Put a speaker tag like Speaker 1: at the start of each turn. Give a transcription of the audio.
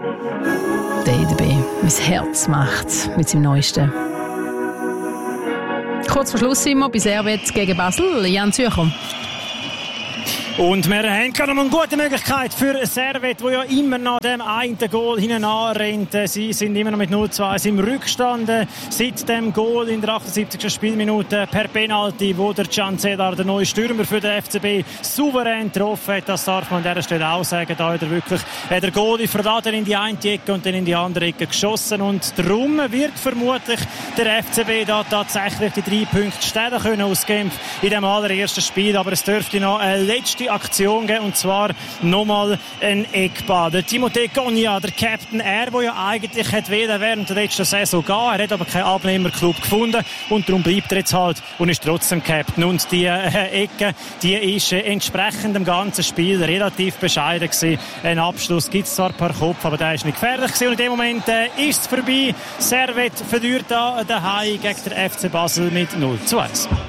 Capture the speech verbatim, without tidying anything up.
Speaker 1: D D B, mein Herz macht mit seinem Neuesten. Kurz vor Schluss sind wir bei Servet gegen Basel. Jan Zürcher.
Speaker 2: Und wir haben gerade noch eine gute Möglichkeit für Servet, wo ja immer noch dem einen Goal hinten anrennt. Sie sind immer noch mit null zu zwei im Rückstand seit dem Goal in der achtundsiebzigsten Spielminute per Penalty, wo der Can Cedar, der neue Stürmer für den F C B, souverän getroffen hat. Das darf man an dieser Stelle auch sagen. Da hat er wirklich äh, der Goalie verladen in die eine Ecke und dann in die andere Ecke geschossen. Und darum wird vermutlich der F C B da tatsächlich die drei Punkte stellen können aus Genf in dem allerersten Spiel. Aber es dürfte noch eine letzte Aktion geben, und zwar nochmal ein Eckball. Der Timothée Cogna, der Captain, er, der ja eigentlich hätte während der letzten Saison gehen, er hat aber keinen Abnehmerclub gefunden und darum bleibt er jetzt halt und ist trotzdem Captain. Und die äh, Ecke, die ist äh, entsprechend dem ganzen Spiel relativ bescheiden gewesen. Ein Abschluss gibt es zwar per Kopf, aber der ist nicht gefährlich gewesen. Und in dem Moment äh, ist es vorbei. Servet verliert da daheim gegen den F C Basel mit null zu eins.